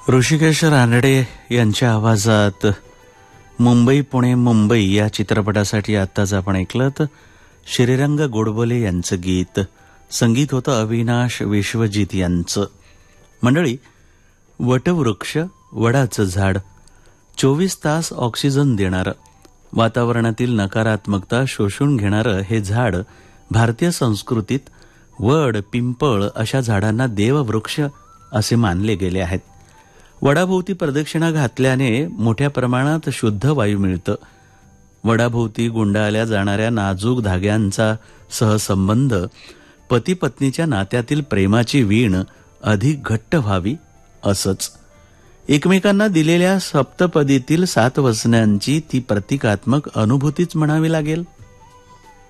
ऋषिकेश रानडे यांच्या आवाजात मुंबई पुणे मुंबई या चित्रपटासाठी आत्ताच आपण ऐकलं श्रीरंग गोडबोले यांचं गीत. संगीत होतं अविनाश विश्वजित यांचं. मंडळी, वटवृक्ष, वडाचं झाड, 24 तास ऑक्सिजन देणारं, वातावरणातील नकारात्मकता शोषून घेणारं हे झाड भारतीय संस्कृतीत वड, पिंपळ अशा झाडांना देववृक्ष असे मानले गेले आहेत. वडाभोवती प्रदक्षिणा घातल्याने मोठ्या प्रमाणात शुद्ध वायू मिळतं. वडाभोवती गुंडाळल्या जाणाऱ्या नाजूक धाग्यांचा सहसंबंध पती पत्नीच्या नात्यातील प्रेमाची वीण अधिक घट्ट व्हावी असंच. एकमेकांना दिलेल्या सप्तपदीतील 7 वचनांची ती प्रतिकात्मक अनुभूतीच म्हणावी लागेल.